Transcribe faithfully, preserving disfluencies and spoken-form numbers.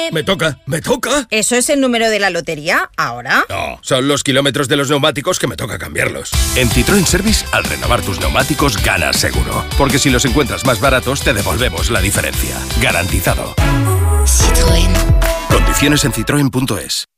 Me toca, me toca. ¿Eso es el número de la lotería ahora? No, son los kilómetros de los neumáticos que me toca cambiarlos. En Citroën Service, al renovar tus neumáticos, ganas seguro. Porque si los encuentras más baratos, te devolvemos la diferencia. Garantizado. Citroën. Condiciones en citroen punto es.